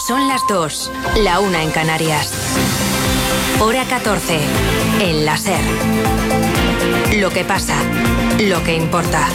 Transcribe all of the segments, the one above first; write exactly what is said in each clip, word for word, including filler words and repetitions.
Son las dos, la una en Canarias. Hora catorce, en la SER. Lo que pasa, lo que importa.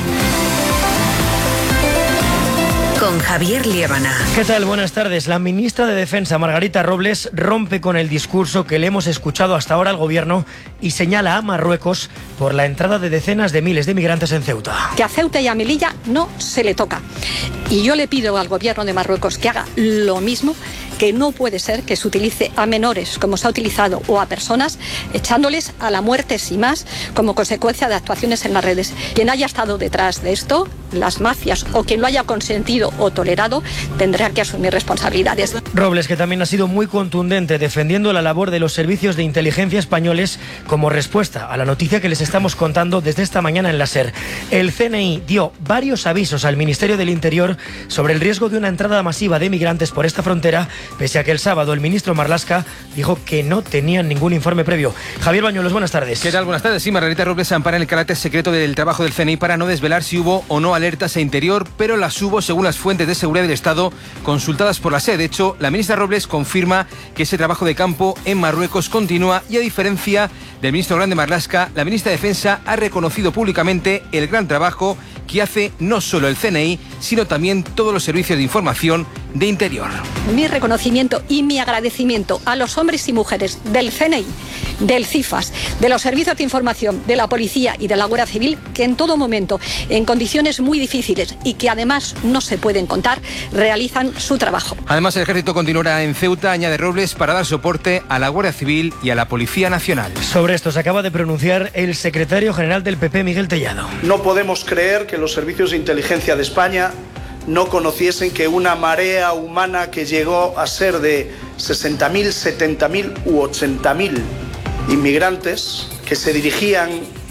Con Javier Liébana. ¿Qué tal? Buenas tardes. La ministra de Defensa, Margarita Robles, rompe con el discurso que le hemos escuchado hasta ahora al Gobierno y señala a Marruecos por la entrada de decenas de miles de migrantes en Ceuta. Que a Ceuta y a Melilla no se le toca. Y yo le pido al Gobierno de Marruecos que haga lo mismo, que no puede ser que se utilice a menores, como se ha utilizado, o a personas, echándoles a la muerte sin más, como consecuencia de actuaciones en las redes. Quien haya estado detrás de esto, las mafias, o quien lo haya consentido o tolerado, tendrá que asumir responsabilidades. Robles, que también ha sido muy contundente defendiendo la labor de los servicios de inteligencia españoles como respuesta a la noticia que les estamos contando desde esta mañana en la SER. El C N I dio varios avisos al Ministerio del Interior sobre el riesgo de una entrada masiva de migrantes por esta frontera, pese a que el sábado el ministro Marlaska dijo que no tenían ningún informe previo. Javier Bañuelos, buenas tardes. ¿Qué tal? Buenas tardes. Sí, Margarita Robles ampara en el carácter secreto del trabajo del C N I para no desvelar si hubo o no alertas a Interior, pero las hubo según las fuentes de seguridad del Estado consultadas por la SER. De hecho, la ministra Robles confirma que ese trabajo de campo en Marruecos continúa y, a diferencia del ministro Grande Marlaska, la ministra de Defensa ha reconocido públicamente el gran trabajo que hace no solo el C N I, sino también todos los servicios de información de Interior. Mi reconocimiento y mi agradecimiento a los hombres y mujeres del C N I, del CIFAS, de los servicios de información, de la policía y de la Guardia Civil, que en todo momento, en condiciones muy difíciles y que además no se pueden contar, realizan su trabajo. Además, el ejército continuará en Ceuta, añade Robles, para dar soporte a la Guardia Civil y a la Policía Nacional. Sobre esto se acaba de pronunciar el secretario general del P P, Miguel Tellado. No podemos creer que los servicios de inteligencia de España no conociesen que una marea humana que llegó a ser de sesenta mil, setenta mil u ochenta mil inmigrantes que se dirigían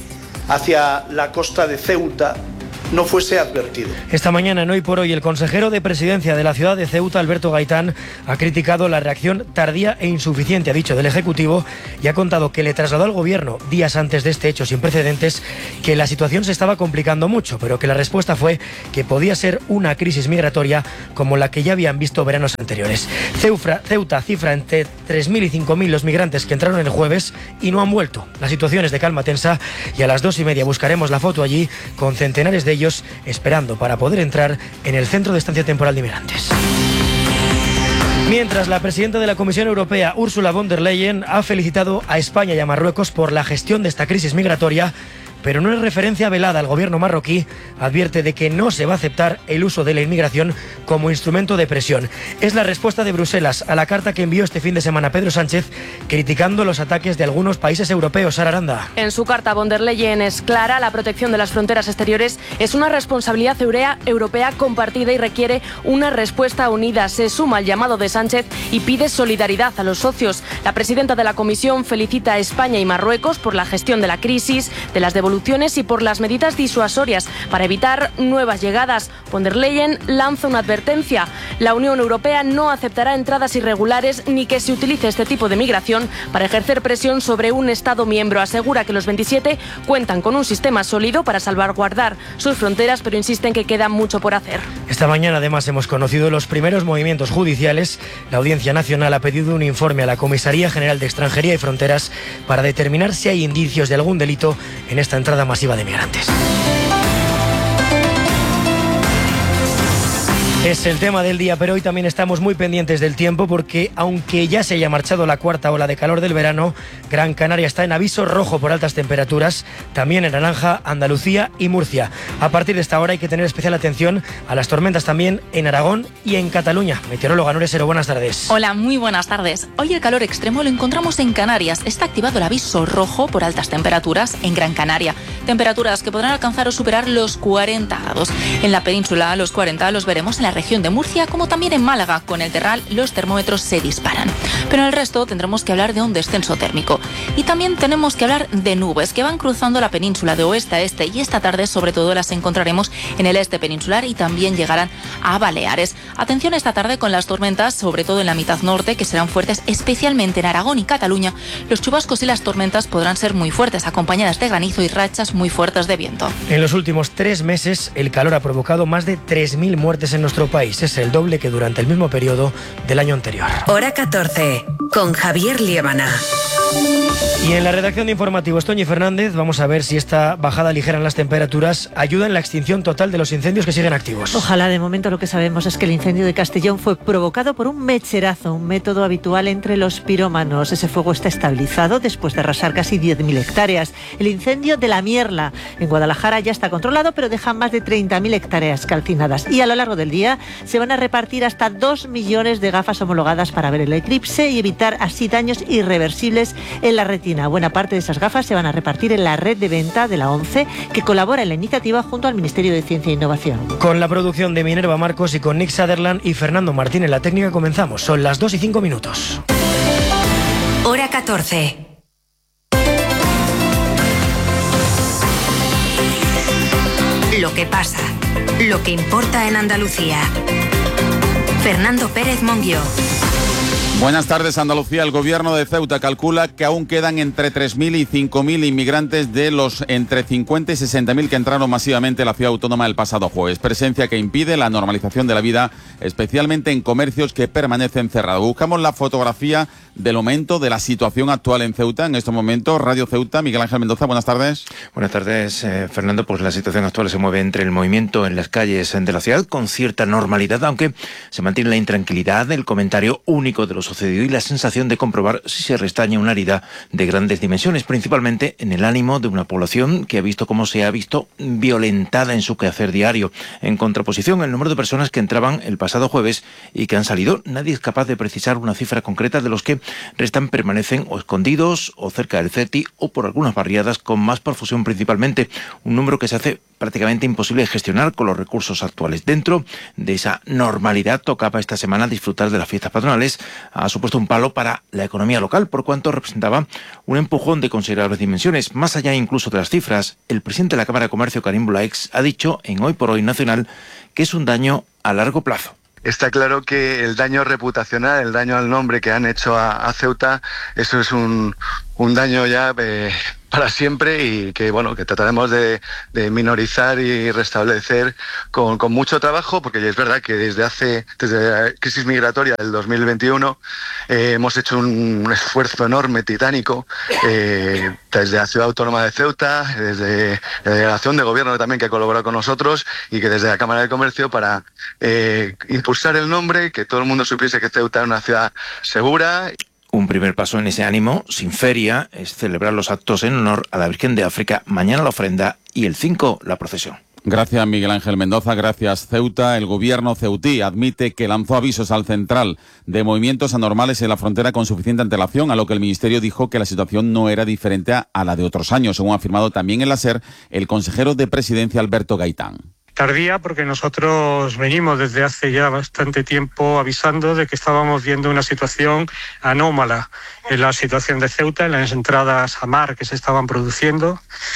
hacia la costa de Ceuta no fuese advertido. Esta mañana, en Hoy por Hoy, el consejero de Presidencia de la ciudad de Ceuta, Alberto Gaitán, ha criticado la reacción tardía e insuficiente, ha dicho, del Ejecutivo, y ha contado que le trasladó al Gobierno, días antes de este hecho sin precedentes, que la situación se estaba complicando mucho, pero que la respuesta fue que podía ser una crisis migratoria como la que ya habían visto veranos anteriores. Ceufra, Ceuta cifra entre tres mil y cinco mil los migrantes que entraron el jueves y no han vuelto. La situación es de calma tensa y a las dos y media buscaremos la foto allí con centenares de ellos esperando para poder entrar en el centro de estancia temporal de inmigrantes. Mientras, la presidenta de la Comisión Europea, Ursula von der Leyen, ha felicitado a España y a Marruecos por la gestión de esta crisis migratoria, pero no es referencia velada al gobierno marroquí, advierte de que no se va a aceptar el uso de la inmigración como instrumento de presión. Es la respuesta de Bruselas a la carta que envió este fin de semana Pedro Sánchez, criticando los ataques de algunos países europeos. Sara Aranda. En su carta, von der Leyen es clara: la protección de las fronteras exteriores es una responsabilidad europea compartida y requiere una respuesta unida. Se suma al llamado de Sánchez y pide solidaridad a los socios. La presidenta de la Comisión felicita a España y Marruecos por la gestión de la crisis, de las devoluciones y por las medidas disuasorias para evitar nuevas llegadas. Von der Leyen lanza una advertencia: la Unión Europea no aceptará entradas irregulares ni que se utilice este tipo de migración para ejercer presión sobre un Estado miembro. Asegura que los veintisiete cuentan con un sistema sólido para salvaguardar sus fronteras, pero insiste en que queda mucho por hacer. Esta mañana, además, hemos conocido los primeros movimientos judiciales. La Audiencia Nacional ha pedido un informe a la Comisaría General de Extranjería y Fronteras para determinar si hay indicios de algún delito en esta entrada masiva de migrantes. Es el tema del día, pero hoy también estamos muy pendientes del tiempo porque, aunque ya se haya marchado la cuarta ola de calor del verano, Gran Canaria está en aviso rojo por altas temperaturas, también en naranja Andalucía y Murcia. A partir de esta hora hay que tener especial atención a las tormentas también en Aragón y en Cataluña. Meteoróloga Nure Sero, buenas tardes. Hola, muy buenas tardes. Hoy el calor extremo lo encontramos en Canarias. Está activado el aviso rojo por altas temperaturas en Gran Canaria. Temperaturas que podrán alcanzar o superar los cuarenta grados. En la península, los cuarenta los veremos en la región de Murcia, como también en Málaga. Con el Terral los termómetros se disparan. Pero en el resto tendremos que hablar de un descenso térmico. Y también tenemos que hablar de nubes que van cruzando la península de oeste a este, y esta tarde sobre todo las encontraremos en el este peninsular y también llegarán a Baleares. Atención esta tarde con las tormentas, sobre todo en la mitad norte, que serán fuertes especialmente en Aragón y Cataluña. Los chubascos y las tormentas podrán ser muy fuertes, acompañadas de granizo y rachas muy fuertes de viento. En los últimos tres meses el calor ha provocado más de tres mil muertes en nuestro nuestro país. Es el doble que durante el mismo periodo del año anterior. Hora catorce, con Javier Liébana. Y en la redacción de informativos, Toñi Fernández, vamos a ver si esta bajada ligera en las temperaturas ayuda en la extinción total de los incendios que siguen activos. Ojalá. De momento lo que sabemos es que el incendio de Castellón fue provocado por un mecherazo, un método habitual entre los pirómanos. Ese fuego está estabilizado después de arrasar casi diez mil hectáreas. El incendio de La Mierla en Guadalajara ya está controlado, pero deja más de treinta mil hectáreas calcinadas. Y a lo largo del día se van a repartir hasta dos millones de gafas homologadas para ver el eclipse y evitar así daños irreversibles en la retina. Buena parte de esas gafas se van a repartir en la red de venta de la ONCE, que colabora en la iniciativa junto al Ministerio de Ciencia e Innovación. Con la producción de Minerva Marcos y con Nick Sutherland y Fernando Martín en la técnica comenzamos. Son las dos y cinco minutos. Hora catorce. Lo que pasa, lo que importa en Andalucía. Fernando Pérez Monguió. Buenas tardes, Andalucía. El gobierno de Ceuta calcula que aún quedan entre tres mil y cinco mil inmigrantes de los entre cincuenta y sesenta mil que entraron masivamente a la ciudad autónoma el pasado jueves. Presencia que impide la normalización de la vida, especialmente en comercios que permanecen cerrados. Buscamos la fotografía del momento de la situación actual en Ceuta. En estos momentos, Radio Ceuta, Miguel Ángel Mendoza, buenas tardes. Buenas tardes, eh, Fernando. Pues la situación actual se mueve entre el movimiento en las calles de la ciudad con cierta normalidad, aunque se mantiene la intranquilidad, el comentario único de los sucedido y la sensación de comprobar si se restaña una herida de grandes dimensiones, principalmente en el ánimo de una población que ha visto cómo se ha visto violentada en su quehacer diario. En contraposición, el número de personas que entraban el pasado jueves y que han salido, nadie es capaz de precisar una cifra concreta de los que restan, permanecen o escondidos o cerca del CETI o por algunas barriadas con más profusión principalmente, un número que se hace prácticamente imposible de gestionar con los recursos actuales. Dentro de esa normalidad tocaba esta semana disfrutar de las fiestas patronales. Ha supuesto un palo para la economía local, por cuanto representaba un empujón de considerables dimensiones. Más allá incluso de las cifras, el presidente de la Cámara de Comercio, Karim Bulaix, ha dicho en Hoy por Hoy Nacional que es un daño a largo plazo. Está claro que el daño reputacional, el daño al nombre que han hecho a, a Ceuta, eso es un, un daño ya eh, para siempre y que bueno que trataremos de, de minorizar y restablecer con, con mucho trabajo, porque es verdad que desde hace desde la crisis migratoria del dos mil veintiuno eh, hemos hecho un, un esfuerzo enorme, titánico, eh, desde la Ciudad Autónoma de Ceuta, desde la delegación de gobierno también que colabora con nosotros y que desde la Cámara de Comercio para eh, impulsar el nombre, que todo el mundo supiese que Ceuta es una ciudad segura. Un primer paso en ese ánimo, sin feria, es celebrar los actos en honor a la Virgen de África, mañana la ofrenda y el cinco la procesión. Gracias, Miguel Ángel Mendoza. Gracias, Ceuta. El gobierno ceutí admite que lanzó avisos al central de movimientos anormales en la frontera con suficiente antelación, a lo que el ministerio dijo que la situación no era diferente a la de otros años, según ha afirmado también en la SER el consejero de Presidencia, Alberto Gaitán. Tardía porque nosotros venimos desde hace ya bastante tiempo avisando de que estábamos viendo una situación anómala en la situación de Ceuta, en las entradas a mar que se estaban produciendo.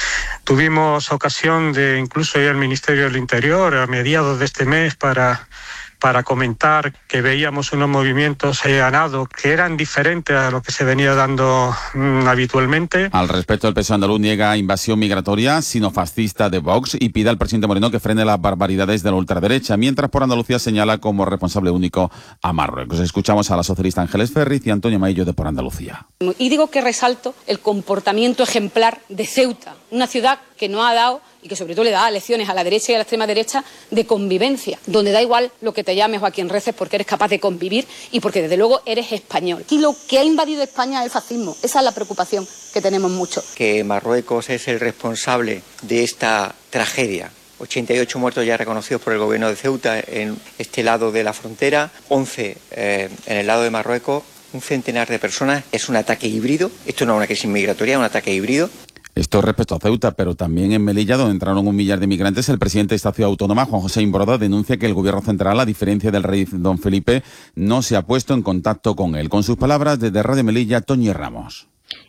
Tuvimos ocasión de incluso ir al Ministerio del Interior a mediados de este mes para... para comentar que veíamos unos movimientos eh, a nado que eran diferentes a lo que se venía dando mmm, habitualmente. Al respecto, el P S O E andaluz niega invasión migratoria sinofascista de Vox y pide al presidente Moreno que frene las barbaridades de la ultraderecha, mientras por Andalucía señala como responsable único a Marruecos. Escuchamos a la socialista Ángeles Ferriz y Antonio Maillo de Por Andalucía. Y digo que resalto el comportamiento ejemplar de Ceuta, una ciudad que no ha dado y que sobre todo le da lecciones a la derecha y a la extrema derecha de convivencia, donde da igual lo que te llames o a quien reces porque eres capaz de convivir y porque desde luego eres español. Y lo que ha invadido España es el fascismo, esa es la preocupación que tenemos mucho. Que Marruecos es el responsable de esta tragedia. ochenta y ocho muertos ya reconocidos por el gobierno de Ceuta en este lado de la frontera, once eh, en el lado de Marruecos, un centenar de personas. Es un ataque híbrido, esto no es una crisis migratoria, es un ataque híbrido. Esto respecto a Ceuta, pero también en Melilla, donde entraron un millar de migrantes, el presidente de esta ciudad autónoma, Juan José Imbroda, denuncia que el gobierno central, a diferencia del rey don Felipe, no se ha puesto en contacto con él. Con sus palabras, desde Radio Melilla, Toñi Ramos.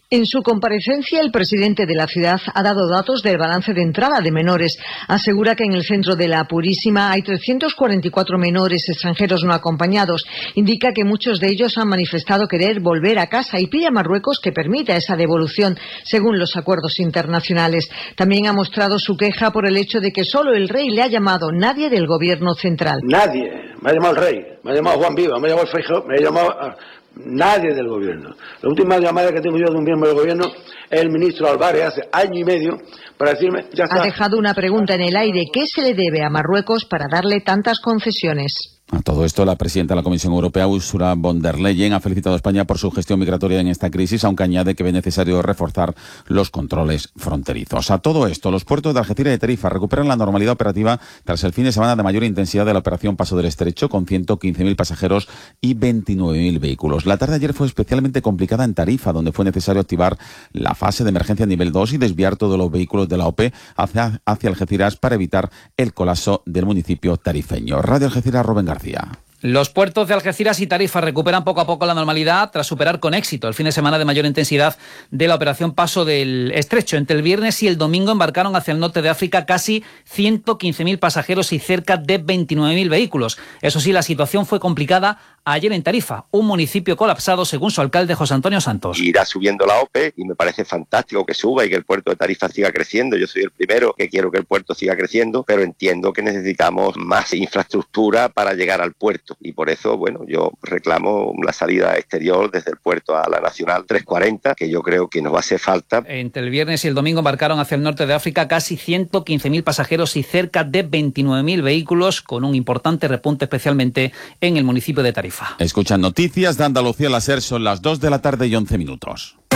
En su comparecencia, el presidente de la ciudad ha dado datos del balance de entrada de menores. Asegura que en el centro de la Purísima hay trescientos cuarenta y cuatro menores extranjeros no acompañados. Indica que muchos de ellos han manifestado querer volver a casa y pide a Marruecos que permita esa devolución, según los acuerdos internacionales. También ha mostrado su queja por el hecho de que solo el rey le ha llamado, nadie del gobierno central. Nadie. Me ha llamado el rey, me ha llamado Juan Viva, me ha llamado el Feijóo, me ha llamado... Nadie del gobierno. La última llamada que tengo yo de un miembro del gobierno es el ministro Álvarez hace año y medio para decirme... Ya está. Ha dejado una pregunta en el aire. ¿Qué se le debe a Marruecos para darle tantas concesiones? A todo esto, la presidenta de la Comisión Europea, Ursula von der Leyen, ha felicitado a España por su gestión migratoria en esta crisis, aunque añade que es necesario reforzar los controles fronterizos. A todo esto, los puertos de Algeciras y de Tarifa recuperan la normalidad operativa tras el fin de semana de mayor intensidad de la operación Paso del Estrecho, con ciento quince mil pasajeros y veintinueve mil vehículos. La tarde de ayer fue especialmente complicada en Tarifa, donde fue necesario activar la fase de emergencia nivel dos y desviar todos los vehículos de la O P hacia, hacia Algeciras para evitar el colapso del municipio tarifeño. Radio Algeciras, Rubén García. Los puertos de Algeciras y Tarifa recuperan poco a poco la normalidad tras superar con éxito el fin de semana de mayor intensidad de la operación Paso del Estrecho. Entre el viernes y el domingo embarcaron hacia el norte de África casi ciento quince mil pasajeros y cerca de veintinueve mil vehículos. Eso sí, la situación fue complicada ayer en Tarifa, un municipio colapsado según su alcalde José Antonio Santos. Irá subiendo la O P E y me parece fantástico que suba y que el puerto de Tarifa siga creciendo. Yo soy el primero que quiero que el puerto siga creciendo, pero entiendo que necesitamos más infraestructura para llegar al puerto y por eso, bueno, yo reclamo la salida exterior desde el puerto a la Nacional trescientos cuarenta, que yo creo que nos va a hacer falta. Entre el viernes y el domingo embarcaron hacia el norte de África casi ciento quince mil pasajeros y cerca de veintinueve mil vehículos, con un importante repunte especialmente en el municipio de Tarifa. Escuchan noticias de Andalucía, la SER, son las dos de la tarde y once minutos.